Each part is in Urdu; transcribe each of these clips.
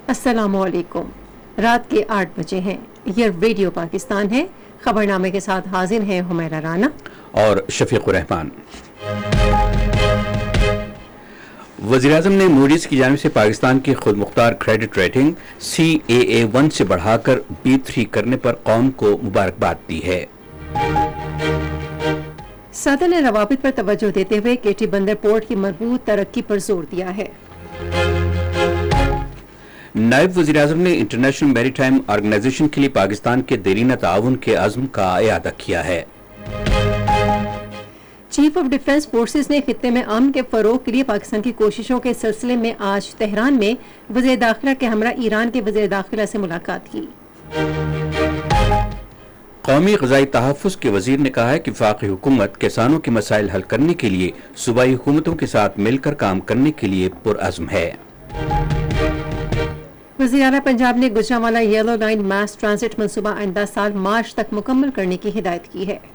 السلام علیکم. رات کے 8 بجے ہیں. یہ ریڈیو پاکستان ہے. خبرنامے کے ساتھ حاضر ہیں حمیرہ رانا اور شفیق الرحمان. وزیراعظم نے موڈیز کی جانب سے پاکستان کی خود مختار کریڈٹ ریٹنگ CAA1 سے بڑھا کر B3 کرنے پر قوم کو مبارکباد دی ہے. صدر نے روابط پر توجہ دیتے ہوئے کیٹی بندر پورٹ کی مربوط ترقی پر زور دیا ہے. نائب وزیراعظم نے انٹرنیشنل میری ٹائم آرگنائزیشن کے لیے پاکستان کے دیرینہ تعاون کے عزم کا اعادہ کیا ہے. چیف آف ڈیفنس فورسز نے خطے میں امن کے فروغ کے لیے پاکستان کی کوششوں کے سلسلے میں آج تہران میں وزیر داخلہ کے ہمراہ ایران کے وزیر داخلہ سے ملاقات کی. قومی غذائی تحفظ کے وزیر نے کہا ہے کہ وفاقی حکومت کسانوں کے مسائل حل کرنے کے لیے صوبائی حکومتوں کے ساتھ مل کر کام کرنے کے لیے پرعزم ہے. وزیر اعلیٰ پنجاب نے گجرانوالہ یلو لائن ماس ٹرانزٹ منصوبہ آئندہ سال مارچ تک مکمل کرنے کی ہدایت کی ہے.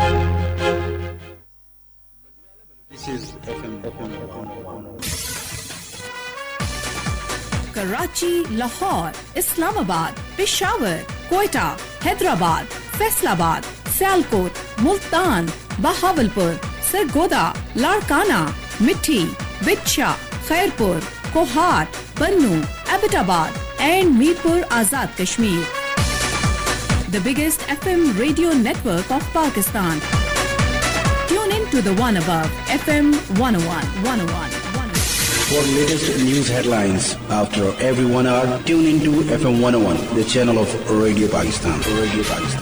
کراچی، لاہور، اسلام آباد، پشاور، کوئٹہ، حیدرآباد، فیصل آباد، سیالکوٹ، ملتان، بہاولپور، سرگودا، لاڑکانہ، مٹھی، بچھا، خیرپور، کوہاٹ، بنو، ایبٹ آباد and Mirpur Azad Kashmir. The biggest FM radio network of Pakistan. Tune in to the one above, FM 101. For latest news headlines after every 1 hour, tune into FM 101, the channel of Radio Pakistan.